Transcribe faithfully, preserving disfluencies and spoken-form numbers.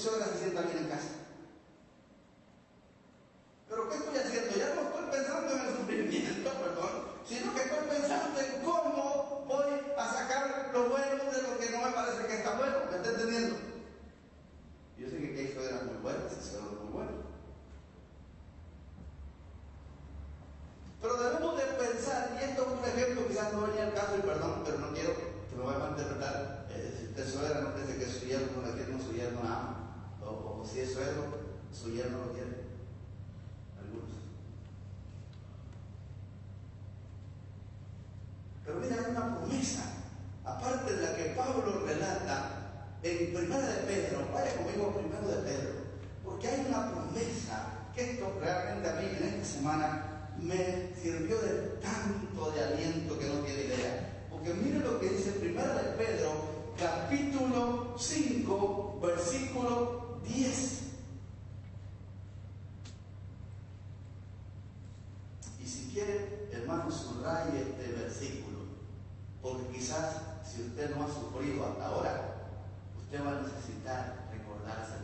suegra se sienta bien en casa. ¿Pero qué estoy haciendo? Ya no estoy pensando en el sufrimiento, perdón, sino que estoy pensando en cómo voy a sacar lo bueno de lo que no me parece que está bueno. ¿Me está entendiendo? Yo sé que aquí hay suegras muy buenas, ese suegro es muy bueno. Pero debemos de pensar, y esto es un ejemplo, quizás no venía al caso, y perdón, pero no quiero que me vaya a malinterpretar. Eh, si usted es suegra, no piense que su yerno no la quiere, no, su yerno la ama. O, o si es suegro, su yerno lo quiere. Algunos. Pero mira, hay una promesa, aparte de la que Pablo relata en Primera de Pedro. Vaya conmigo a Primero de Pedro, porque hay una promesa que esto realmente a mí en esta semana me sirvió de tanto de aliento que no tiene idea. Porque mire lo que dice Primera de Pedro, capítulo cinco, versículo diez. Y si quiere, hermano, subraye este versículo, porque quizás si usted no ha sufrido hasta ahora, usted va a necesitar recordarse